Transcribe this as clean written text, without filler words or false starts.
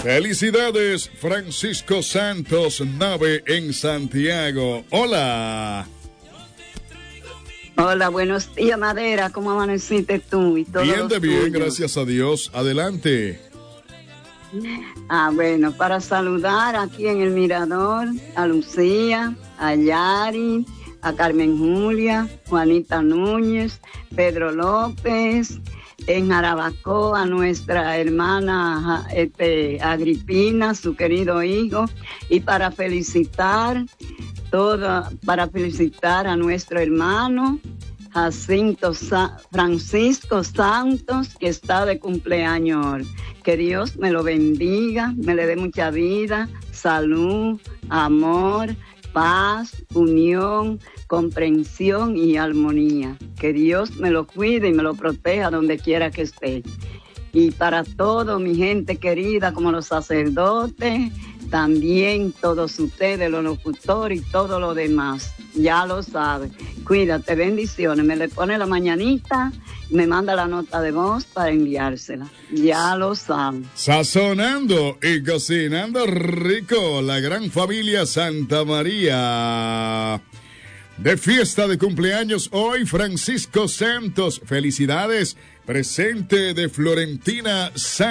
Felicidades, Francisco Santos Nave en Santiago. Hola. Hola, buenos días, Madera. ¿Cómo amaneciste tú y todos Bien, los bien, tuyos? gracias a Dios. Adelante. Bueno, para saludar aquí en el Mirador a Lucía, a Yari, a Carmen Julia, Juanita Núñez, Pedro López, en Jarabacoa a nuestra hermana Agripina, su querido hijo, y para felicitar a nuestro hermano Francisco Santos, que está de cumpleaños. Que Dios me lo bendiga, me le dé mucha vida, salud, amor, paz, unión, comprensión y armonía. Que Dios me lo cuide y me lo proteja donde quiera que esté. Y para todo mi gente querida, como los sacerdotes, también todos ustedes, los locutores y todo lo demás, ya lo saben. Cuídate, bendiciones. Me le pone la mañanita, me manda la nota de voz para enviársela. Ya lo saben. Sazonando y cocinando rico, la gran familia Santa María. De fiesta de cumpleaños hoy, Francisco Santos. Felicidades, presente de Florentina Santos.